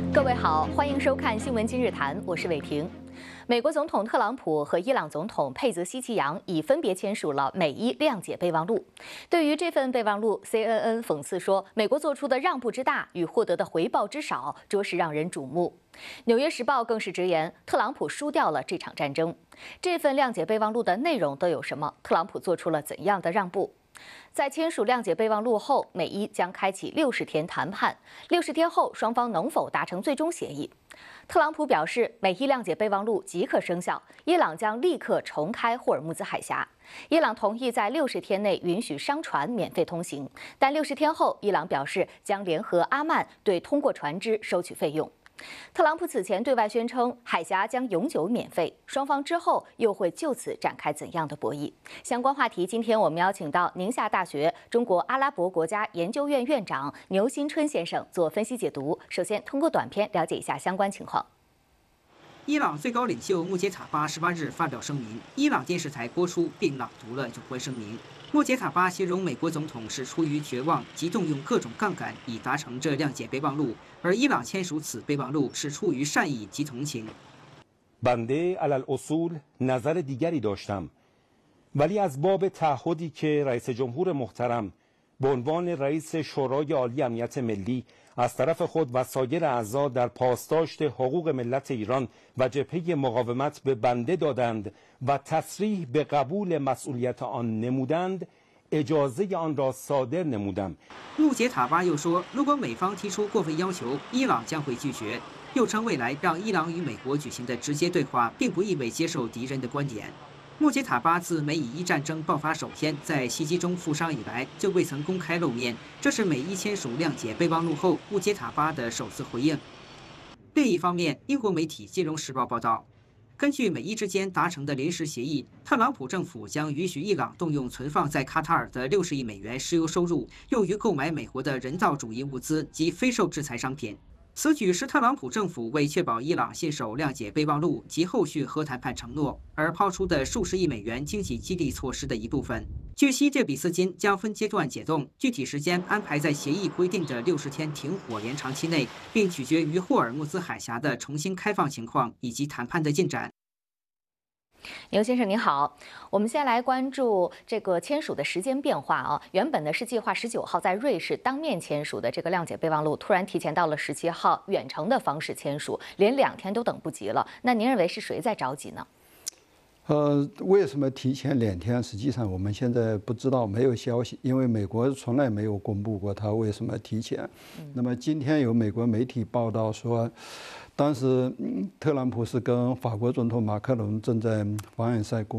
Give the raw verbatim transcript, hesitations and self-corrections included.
各位好，欢迎收看《新闻今日谈》，我是伟婷。美国总统特朗普和伊朗总统佩泽希奇扬已分别签署了美伊谅解备忘录。对于这份备忘录 ，C N N 讽刺说，美国做出的让步之大与获得的回报之少，着实让人瞩目。《纽约时报》更是直言，特朗普输掉了这场战争。这份谅解备忘录的内容都有什么？特朗普做出了怎样的让步？在签署谅解备忘录后，美伊将开启六十天谈判。六十天后，双方能否达成最终协议？特朗普表示，美伊谅解备忘录即刻生效，伊朗将立刻重开霍尔木兹海峡。伊朗同意在六十天内允许商船免费通行，但六十天后，伊朗表示将联合阿曼对通过船只收取费用。特朗普此前对外宣称海峡将永久免费，双方之后又会就此展开怎样的博弈？相关话题，今天我们邀请到宁夏大学中国阿拉伯国家研究院院长牛新春先生做分析解读。首先，通过短片了解一下相关情况。 伊朗最高领袖穆杰塔巴十八日发表声明，伊朗电视台播出并朗读了有关声明。穆杰塔巴形容美国总统是出于绝望，即动用各种杠杆以达成这谅解备忘录，而伊朗签署此备忘录是出于善意及同情。 بنده علی الاصول نظر دیگری داشتم ولی از باب تعهدی که رئیس جمهور محترم به عنوان رئیس شورای عالی امنیت ملی از طرف خود و سایر اعضا در پاسداشت حقوق ملت ایران و جبهه مقاومت به بنده دادند و تصریح به قبول مسئولیت آن نمودند اجازه آن را صادر نمودم。 穆杰塔巴又说，如果美方提出过分要求，伊朗将会拒绝。又称未来让伊朗与美国举行的直接对话，并不意味接受敌人的观点。穆杰塔巴自美以伊战争爆发首天在袭击中负伤以来，就未曾公开露面。这是美伊签署谅解备忘录后，穆杰塔巴的首次回应。另一方面，英国媒体《金融时报》报道，根据美伊之间达成的临时协议，特朗普政府将允许伊朗动用存放在卡塔尔的六十亿美元石油收入，用于购买美国的人道主义物资及非受制裁商品。此举是特朗普政府为确保伊朗信守谅解备忘录及后续核谈判承诺而抛出的数十亿美元经济激励措施的一部分。据悉，这笔资金将分阶段解冻，具体时间安排在协议规定的六十天停火延长期内，并取决于霍尔木兹海峡的重新开放情况以及谈判的进展。 牛先生您好，我们先来关注这个签署的时间变化啊。原本呢是计划十九号在瑞士当面签署的这个谅解备忘录，突然提前到了十七号远程的方式签署，连两天都等不及了。那您认为是谁在着急呢？ 呃，为什么提前两天？实际上我们现在不知道，没有消息，因为美国从来没有公布过他为什么提前。嗯、那么今天有美国媒体报道说，当时特朗普是跟法国总统马克龙正在凡尔赛宫。